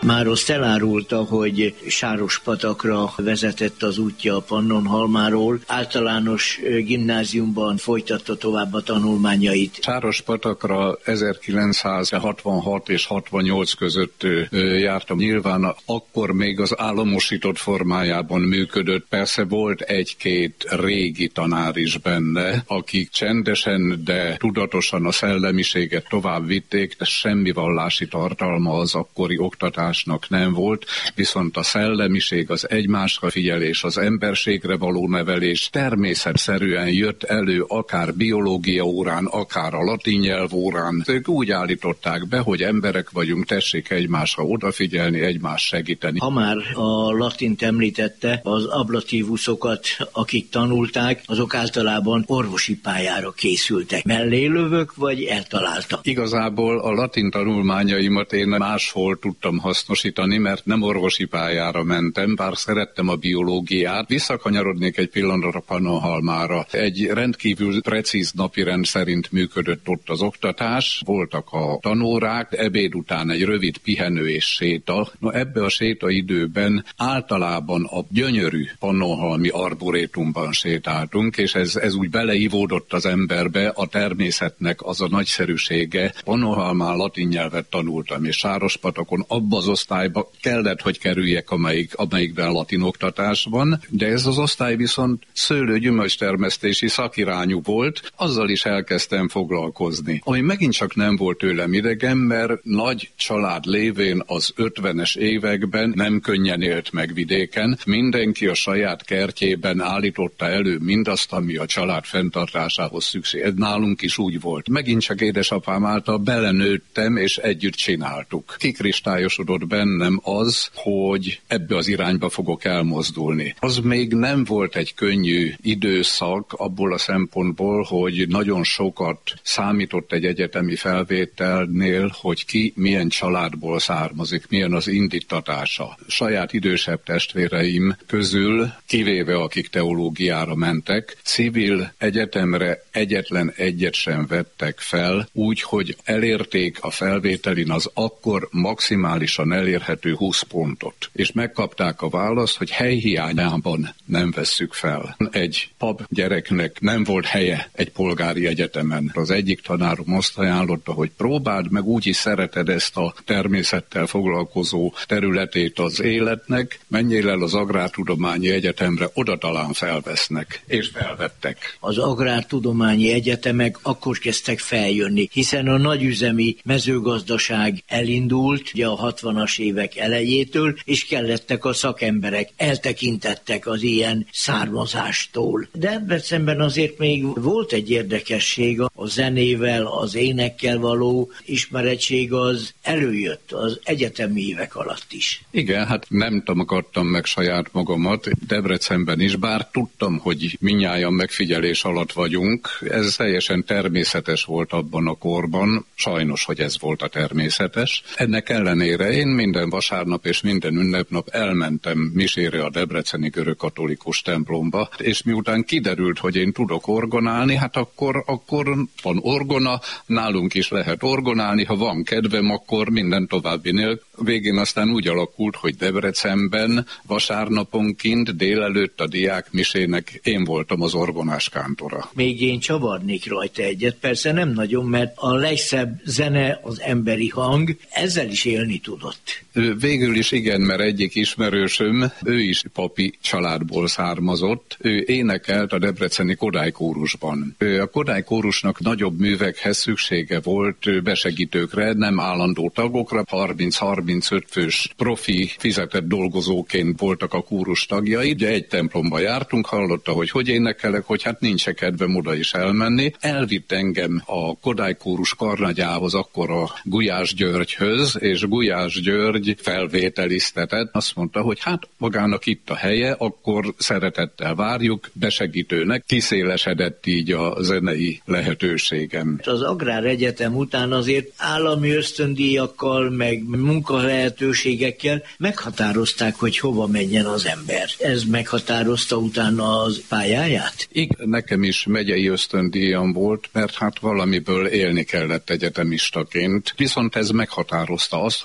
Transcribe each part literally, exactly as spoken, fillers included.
Már azt elárulta, hogy Sárospatakra vezetett az útja a Pannonhalmáról, általános gimnáziumban folytatta tovább a tanulmányait. Sárospatakra ezerkilencszázhatvanhat és hatvannyolc között jártam. Nyilván akkor még az államosított formájában működött. Persze volt egy-két régi tanár is benne, akik csendesen, de tudatosan a szellemiséget tovább vitték, de semmi vallási tartalma az akkori oktatásnak nem volt, viszont a szellemiség, az egymásra figyelés, az emberségre való nevelés természetszerűen jött elő akár biológia órán, akár a latin nyelv órán. Ők úgy állították be, hogy emberek vagyunk, tessék egymásra odafigyelni, egymást segíteni. Ha már a latint említette, az ablatívuszokat, akik tanulták, azok általában orvosi pályára készültek. Mellélövök, vagy eltaláltak? Igazából a latin tanulmányaimat én máshol tudtam hasznosítani, mert nem orvosi pályára mentem, bár szerettem a biológiát. Visszakanyarodnék egy pillanatra Pannonhalmára. Egy rendkívül precíz napirend szerint működött ott az oktatás, voltak a tanórák, ebéd után egy rövid pihenő és séta. No, ebbe a sétaidőben általában a gyönyörű pannonhalmi arborétumban sétáltunk, és ez, ez úgy beleivódott az emberbe, a természetnek az a nagyszerűsége. Pannonhalmán latin nyelvet tanultam, és Sárospatakon abba az osztályba kellett, hogy kerüljek, amelyik, amelyikben latin oktatás van, de ez az osztály viszont szőlő-gyümölcstermesztési szakirányú volt, azzal is elkezdtem foglalkozni. Ami megint csak nem volt tőlem idegen, mert nagy család lévén az ötvenes években nem könnyen élt meg vidéken. Mindenki a saját kertjében állította elő mindazt, ami a család fenntartásához szükség. Ez nálunk is úgy volt. Megint csak édesapám által belenőttem, és együtt csináltuk. Kikristályosodott bennem az, hogy ebbe az irányba fogok elmozdulni. Az még nem volt egy könnyű időszak abból a szempontból, hogy nagyon sokat számított egy egyetemi felvételnél, hogy ki milyen családból származik, milyen az indítatása. Saját idősebb testvéreim közül, kivéve akik teológiára mentek, civil egyetemre egyetlen egyet sem vettek fel, úgy, hogy elérték a felvételin az akkor maximálisan elérhető húsz pontot. És megkapták a választ, hogy helyhiányában nem vesszük fel. Egy pap gyereknek nem volt helye egy polgári egyetemen. Az egyik tanárom azt ajánlotta, hogy próbáld meg, úgy is szereted ezt a természettel foglalkozó területét az életnek, menjél el az Agrártudományi Egyetemre, oda talán felvesznek. És felvettek. Az agrártudományi egyetemek akkor kezdtek feljönni, hiszen a nagyüzemi mezőgazdaság elindult, ugye a hatvanas évek elejétől, és kellettek a szakemberek, eltekintettek az ilyen származástól. De ebben szemben azért még volt egy érdekesség, a zenével, az énekkel való ismerettség az előjött az egyetemi évek alatt is. Igen, hát nem takartam meg saját magamat, Debrecenben is, bár tudtam, hogy mindnyájan megfigyelés alatt vagyunk. Ez teljesen természetes volt abban a korban, sajnos, hogy ez volt a természetes. Ennek ellenére én minden vasárnap és minden ünnepnap elmentem misére a debreceni görögkatolikus templomba, és miután kiderült, hogy én tudok orgonálni, hát akkor, akkor van orgona, nálunk is lehet orgonálni, ha van kedvem, akkor minden továbbinél. Végén aztán úgy alakult, hogy Debrecenben vasárnaponként délelőtt a diák misének én voltam az orgonás kántora. Még én csavarnék rajta egyet, persze nem nagyon, mert a legszebb zene az emberi hang, ezzel is élni tudott. Végül is igen, mert egyik ismerősöm, ő is papi családból származott, ő énekelt a debreceni Kodály kórusban. A Kodály kórusnak nagyobb művekhez szüksége volt besegítőkre, nem állandó tagokra, harminc-harmincöt fős profi fizetett dolgozóként voltak a kórus tagjai, de egy templomba jártunk, hallotta, hogy hogy énekelek, hogy hát nincs kedvem oda is elmenni. Elvitt engem a Kodály kórus karnagyához, akkor a Gulyás Györgyhöz, és Gulyás György felvételiztetett. Azt mondta, hogy hát magának itt a helye, akkor szeretettel várjuk, besegítőnek. Kiszélesedett így a zenei lehetőségem. Az Agráregyetem után azért állami ösztöndíjakkal, meg munkalehetőségekkel meghatározták, hogy hova menjen az ember. Ez meghatározta utána az pályáját? Igen, nekem is megyei ösztöndíjam volt, mert hát valamiből élni kellett egyetemistaként. Viszont ez meghatározta azt, hogy ebben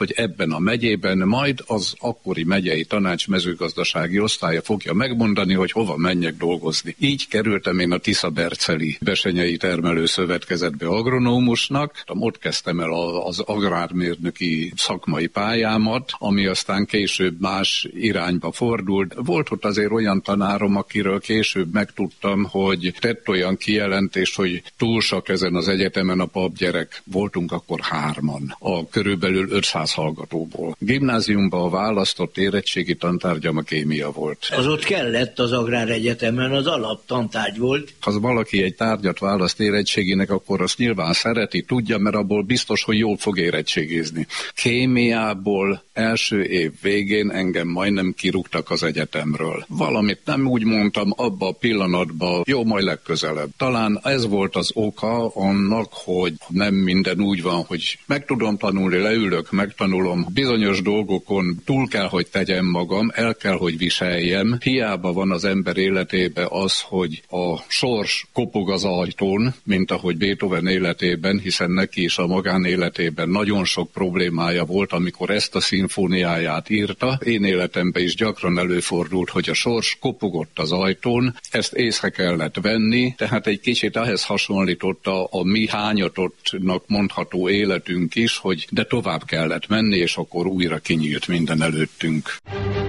ebben a megyében, majd az akkori megyei tanács mezőgazdasági osztálya fogja megmondani, hogy hova menjek dolgozni. Így kerültem én a Tiszaberceli Besenyei Termelőszövetkezetbe agronómusnak, ott kezdtem el az agrármérnöki szakmai pályámat, ami aztán később más irányba fordult. Volt ott azért olyan tanárom, akiről később megtudtam, hogy tett olyan kijelentést, hogy túl sok ezen az egyetemen a papgyerek. Voltunk akkor hárman, a körülbelül ötszáz hallgatóból. Gimnáziumban a választott érettségi tantárgyam a kémia volt. Az ott kellett az Agráregyetemen, az alaptantárgy volt. Ha valaki egy tárgyat választ érettséginek, akkor azt nyilván szereti, tudja, mert abból biztos, hogy jól fog érettségizni. Kémiából első év végén engem majdnem kirúgtak az egyetemről. Valamit nem úgy mondtam abba a pillanatban, jó, majd legközelebb. Talán ez volt az oka annak, hogy nem minden úgy van, hogy meg tudom tanulni, leülök, megtanulom. Bizonyos dolgokon túl kell, hogy tegyem magam, el kell, hogy viseljem. Hiába van az ember életében az, hogy a sors kopog az ajtón, mint ahogy Beethoven életében, hiszen neki is a magánéletében nagyon sok problémája volt, amikor ezt a szimfóniáját írta. Én életemben is gyakran előfordult, hogy a sors kopogott az ajtón, ezt észre kellett venni, tehát egy kicsit ehhez hasonlította a mi hányatottnak mondható életünk is, hogy de tovább kellett menni, és akkor újra kinyílt minden előttünk.